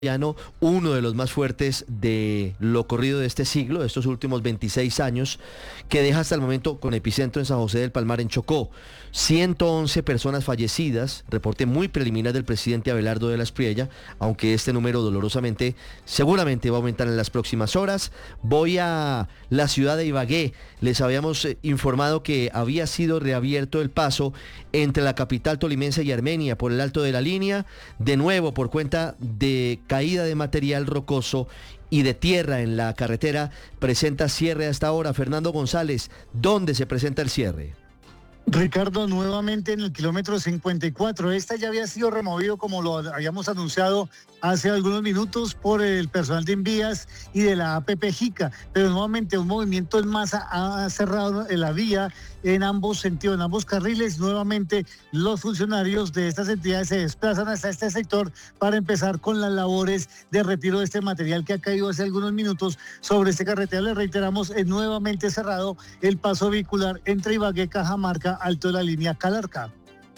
uno de los más fuertes de lo corrido de este siglo, de estos últimos 26 años, que deja hasta el momento con epicentro en San José del Palmar, en Chocó. 111 personas fallecidas, reporte muy preliminar del presidente Abelardo de la Espriella, aunque este número dolorosamente seguramente va a aumentar en las próximas horas. Voy a la ciudad de Ibagué. Les habíamos informado que había sido reabierto el paso entre la capital tolimense y Armenia por el Alto de la Línea, de nuevo por cuenta de caída de material rocoso y de tierra en la carretera. Presenta cierre hasta ahora. Fernando González, ¿dónde se presenta el cierre? Ricardo, nuevamente en el kilómetro 54. Esta ya había sido removido, como lo habíamos anunciado hace algunos minutos, por el personal de Invías y de la APP JICA, pero nuevamente un movimiento en masa ha cerrado la vía en ambos sentidos, en ambos carriles. Nuevamente los funcionarios de estas entidades se desplazan hasta este sector para empezar con las labores de retiro de este material que ha caído hace algunos minutos sobre este carretera. Le reiteramos, es nuevamente cerrado el paso vehicular entre Ibagué, Cajamarca, Alto de la Línea, Calarcá.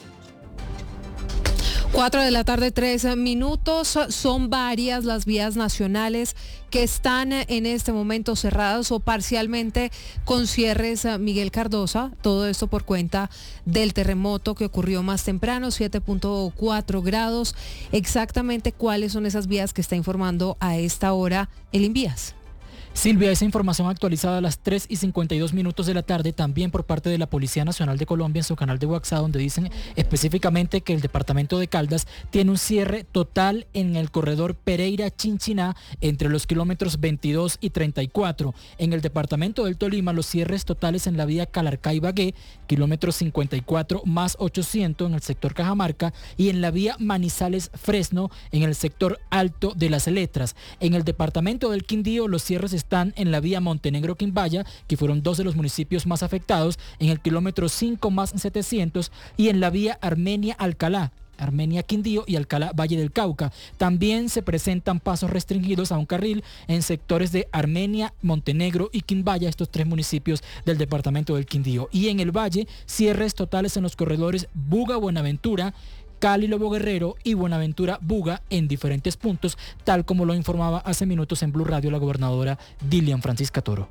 4 de la tarde, 3 minutos. Son varias las vías nacionales que están en este momento cerradas o parcialmente con cierres, Miguel Cardosa. Todo esto por cuenta del terremoto que ocurrió más temprano, 7.4 grados. Exactamente cuáles son esas vías que está informando a esta hora el Invías. Silvia, esa información actualizada a las 3:52 de la tarde, también por parte de la Policía Nacional de Colombia en su canal de WhatsApp, donde dicen específicamente que el departamento de Caldas tiene un cierre total en el corredor Pereira-Chinchiná entre los kilómetros 22 y 34. En el departamento del Tolima, los cierres totales en la vía Calarcá-Ibagué, kilómetros 54 más 800 en el sector Cajamarca, y en la vía Manizales-Fresno en el sector Alto de las Letras. En el departamento del Quindío, los cierres están en la vía Montenegro-Quimbaya, que fueron dos de los municipios más afectados, en el kilómetro 5 más 700, y en la vía Armenia-Alcalá, Armenia-Quindío y Alcalá-Valle del Cauca. También se presentan pasos restringidos a un carril en sectores de Armenia, Montenegro y Quimbaya, estos tres municipios del departamento del Quindío. Y en el Valle, cierres totales en los corredores Buga-Buenaventura, Cali-Lobo Guerrero y Buenaventura-Buga en diferentes puntos, tal como lo informaba hace minutos en Blue Radio la gobernadora Dilian Francisca Toro.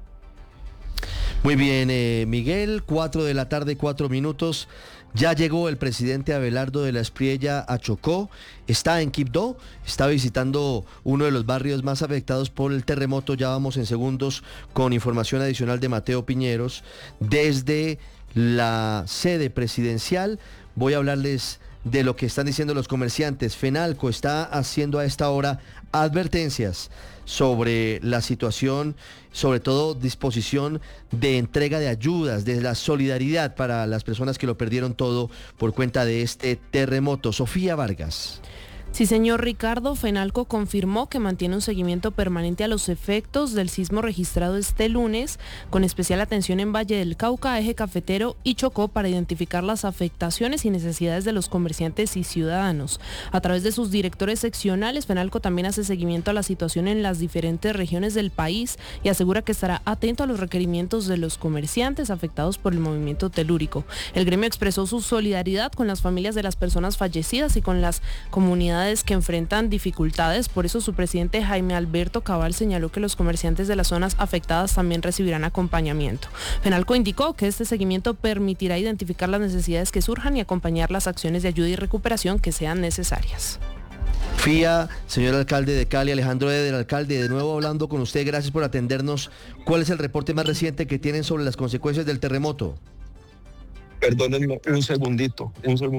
Muy bien, Miguel, 4 de la tarde, 4 minutos. Ya llegó el presidente Abelardo de la Espriella a Chocó, está en Quibdó, está visitando uno de los barrios más afectados por el terremoto. Ya vamos en segundos con información adicional de Mateo Piñeros. Desde la sede presidencial voy a hablarles de lo que están diciendo los comerciantes. FENALCO está haciendo a esta hora advertencias sobre la situación, sobre todo disposición de entrega de ayudas, de la solidaridad para las personas que lo perdieron todo por cuenta de este terremoto. Sofía Vargas. Sí, señor Ricardo, FENALCO confirmó que mantiene un seguimiento permanente a los efectos del sismo registrado este lunes, con especial atención en Valle del Cauca, Eje Cafetero y Chocó, para identificar las afectaciones y necesidades de los comerciantes y ciudadanos. A través de sus directores seccionales, FENALCO también hace seguimiento a la situación en las diferentes regiones del país y asegura que estará atento a los requerimientos de los comerciantes afectados por el movimiento telúrico. El gremio expresó su solidaridad con las familias de las personas fallecidas y con las comunidades que enfrentan dificultades. Por eso su presidente Jaime Alberto Cabal señaló que los comerciantes de las zonas afectadas también recibirán acompañamiento. FENALCO indicó que este seguimiento permitirá identificar las necesidades que surjan y acompañar las acciones de ayuda y recuperación que sean necesarias. FIA, señor alcalde de Cali, Alejandro Eder, alcalde, de nuevo hablando con usted, gracias por atendernos. ¿Cuál es el reporte más reciente que tienen sobre las consecuencias del terremoto? Perdónenme un segundito.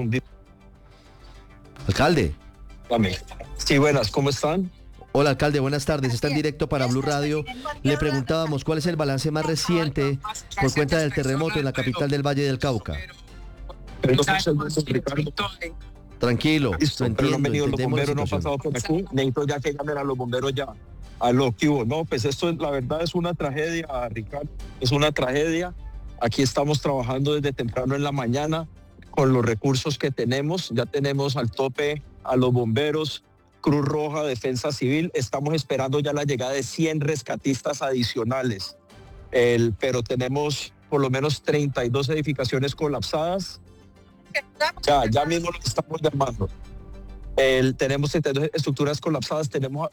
Alcalde. Dame. Sí, buenas, ¿cómo están? Hola, alcalde, buenas tardes. Está en directo para Blue Radio. Le preguntábamos cuál es el balance más reciente por cuenta del terremoto en la capital del Valle del Cauca. Tranquilo, Listo, pero no han venido los bomberos, no han pasado por aquí. Necesito ya que llamen a los bomberos ya. A lo que hubo. No, pues esto la verdad es una tragedia, Ricardo. Es una tragedia. Aquí estamos trabajando desde temprano en la mañana con los recursos que tenemos. Ya tenemos al tope a los bomberos, Cruz Roja, Defensa Civil. Estamos esperando ya la llegada de 100 rescatistas adicionales. Pero tenemos por lo menos 32 edificaciones colapsadas. Ya mismo lo estamos llamando. Tenemos 72 estructuras colapsadas, tenemos